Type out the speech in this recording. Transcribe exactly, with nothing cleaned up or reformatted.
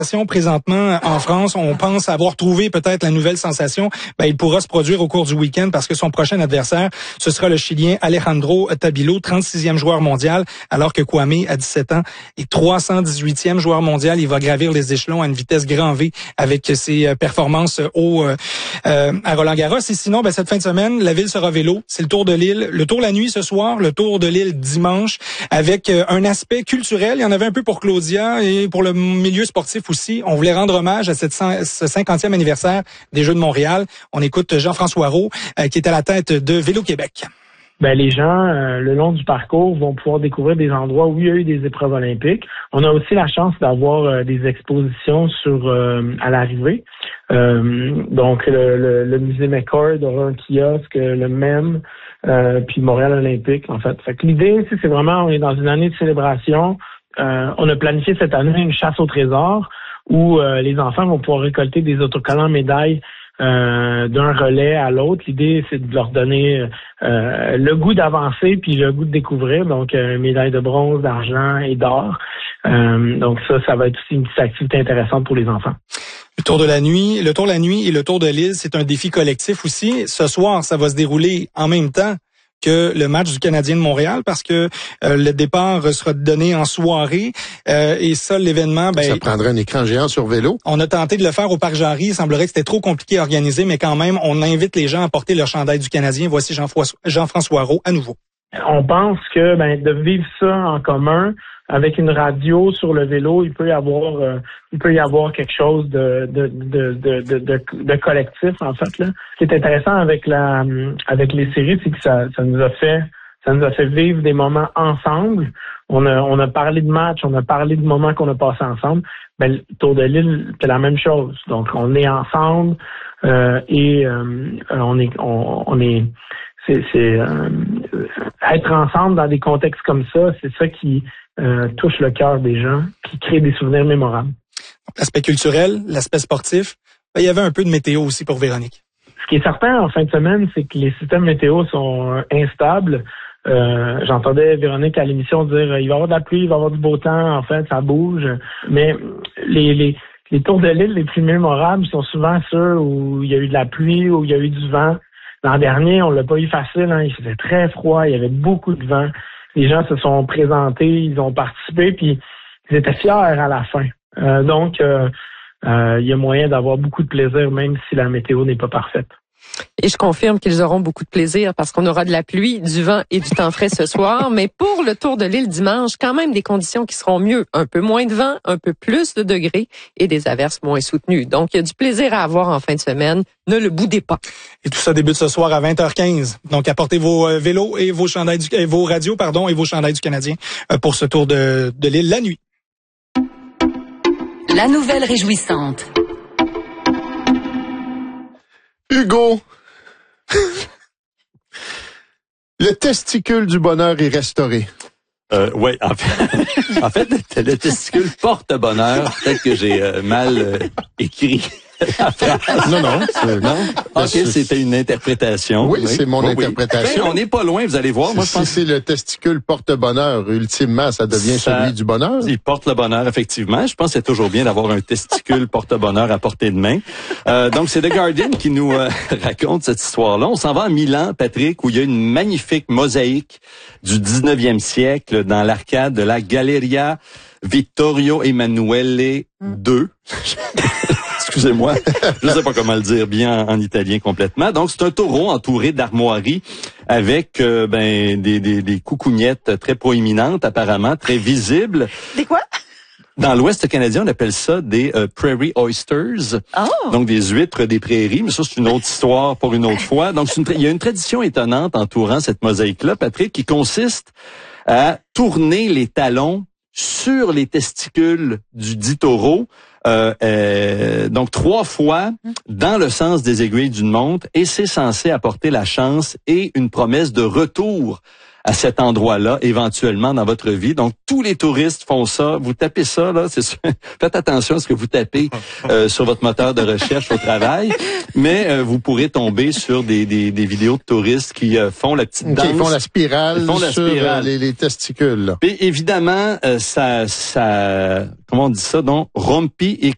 Présentement en France, on pense avoir trouvé peut-être la nouvelle sensation. Ben, il pourra se produire au cours du week-end parce que son prochain adversaire, ce sera le Chilien Alejandro Tabilo, trente-sixième joueur mondial, alors que Kwame, à dix-sept ans, est trois cent dix-huitième joueur mondial. Il va gravir les échelons à une vitesse grand V avec ses performances au euh, à Roland-Garros. Et sinon, ben, cette fin de semaine, la ville sera vélo. C'est le Tour de l'île. Le Tour la nuit ce soir, le Tour de l'île dimanche, avec euh, un aspect culturel. Il y en avait un peu pour Claudia et pour le milieu sportif aussi. On voulait rendre hommage à cette ce cinquantième anniversaire des Jeux de Montréal. On écoute Jean-François Roux, euh, qui est à la tête de Vélo Québec. Ben, les gens, euh, le long du parcours, vont pouvoir découvrir des endroits où il y a eu des épreuves olympiques. On a aussi la chance d'avoir euh, des expositions sur euh, à l'arrivée. Euh, donc, le, le, le musée McCord aura un kiosque, le M E M, euh, puis Montréal Olympique, en fait. Fait que l'idée, c'est vraiment, on est dans une année de célébration. Euh, on a planifié cette année une chasse au trésor où euh, les enfants vont pouvoir récolter des autocollants médailles euh, d'un relais à l'autre. L'idée, c'est de leur donner euh, le goût d'avancer puis le goût de découvrir. Donc, euh, médailles de bronze, d'argent et d'or. Euh, donc ça, ça va être aussi une petite activité intéressante pour les enfants. Le Tour de la nuit, le Tour de la nuit et le Tour de l'île, c'est un défi collectif aussi. Ce soir, ça va se dérouler en même temps que le match du Canadien de Montréal parce que euh, le départ sera donné en soirée euh, et ça, l'événement... Ben, ça prendrait un écran géant sur vélo. On a tenté de le faire au Parc Jarry. Il semblerait que c'était trop compliqué à organiser, mais quand même, on invite les gens à porter leur chandail du Canadien. Voici Jean-François, Jean-François Roux à nouveau. On pense que ben, de vivre ça en commun, avec une radio sur le vélo, il peut y avoir euh, il peut y avoir quelque chose de de de de de, de, de collectif en fait là. Ce qui est intéressant avec la avec les séries, c'est que ça ça nous a fait ça nous a fait vivre des moments ensemble. On a on a parlé de matchs, on a parlé de moments qu'on a passés ensemble. Ben le Tour de l'île, c'est la même chose. Donc on est ensemble euh, et euh, on est on, on est c'est c'est euh, être ensemble dans des contextes comme ça, c'est ça qui Euh, touche le cœur des gens, qui crée des souvenirs mémorables. L'aspect culturel, l'aspect sportif, ben, il y avait un peu de météo aussi pour Véronique. Ce qui est certain en fin de semaine, c'est que les systèmes météo sont instables. Euh, j'entendais Véronique à l'émission dire il va y avoir de la pluie, il va y avoir du beau temps, en fait, ça bouge. Mais les, les, les tours de l'île les plus mémorables sont souvent ceux où il y a eu de la pluie, où il y a eu du vent. L'an dernier, on l'a pas eu facile, hein, il faisait très froid, il y avait beaucoup de vent. Les gens se sont présentés, ils ont participé, puis ils étaient fiers à la fin. Euh, donc, euh, euh, il y a moyen d'avoir beaucoup de plaisir, même si la météo n'est pas parfaite. Et je confirme qu'ils auront beaucoup de plaisir parce qu'on aura de la pluie, du vent et du temps frais ce soir. Mais pour le Tour de l'île dimanche, quand même des conditions qui seront mieux. Un peu moins de vent, un peu plus de degrés et des averses moins soutenues. Donc, il y a du plaisir à avoir en fin de semaine. Ne le boudez pas. Et tout ça débute ce soir à vingt heures quinze. Donc, apportez vos euh, vélos et vos chandails du, euh, vos radios, pardon, et vos chandails du Canadien euh, pour ce Tour de, de l'île la nuit. La nouvelle réjouissante. Hugo, le testicule du bonheur est restauré. Euh, oui, en fait, en fait, le testicule porte bonheur. Peut-être que j'ai euh, mal euh, écrit la phrase. Non, non, c'est, non. Ok, c'était une interprétation. Oui, oui. c'est mon oui, interprétation. Oui. On n'est pas loin, vous allez voir. Moi, je pense si c'est le testicule porte bonheur, ultimement, ça devient ça, celui du bonheur. Il porte le bonheur, effectivement. Je pense que c'est toujours bien d'avoir un testicule porte bonheur à portée de main. Euh, donc, c'est The Guardian qui nous euh, raconte cette histoire-là. On s'en va à Milan, Patrick, où il y a une magnifique mosaïque du dix-neuvième siècle dans l'arcade de la Galleria Vittorio Emanuele deux. Excusez-moi, je ne sais pas comment le dire bien en, en italien complètement. Donc, c'est un taureau entouré d'armoiries avec euh, ben des, des, des coucougnettes très proéminentes, apparemment, très visibles. Des quoi? Dans l'Ouest canadien, on appelle ça des euh, prairie oysters, oh. donc des huîtres des prairies, mais ça, c'est une autre histoire pour une autre fois. Donc, c'est une, il y a une tradition étonnante entourant cette mosaïque-là, Patrick, qui consiste à tourner les talons sur les testicules du dit taureau, euh, euh, donc trois fois dans le sens des aiguilles d'une montre, et c'est censé apporter la chance et une promesse de retour à cet endroit-là, éventuellement dans votre vie. Donc, tous les touristes font ça. Vous tapez ça, là, c'est sûr. Faites attention à ce que vous tapez euh, sur votre moteur de recherche au travail. Mais euh, vous pourrez tomber sur des, des, des vidéos de touristes qui euh, font la petite danse. Qui font la spirale font la sur spirale. Les, les testicules. Là. Et évidemment, euh, ça, ça, comment on dit ça, donc, rompi et